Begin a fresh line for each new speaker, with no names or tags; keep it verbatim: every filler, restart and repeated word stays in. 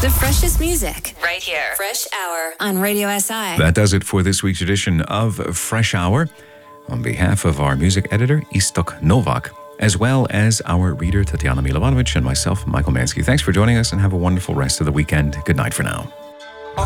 The freshest music, right here. Fresh Hour on Radio S I.
That does it for this week's edition of Fresh Hour. On behalf of our music editor, Istok Novak, as well as our reader, Tatiana Milovanovic, and myself, Michael Mansky, thanks for joining us and have a wonderful rest of the weekend. Good night for now.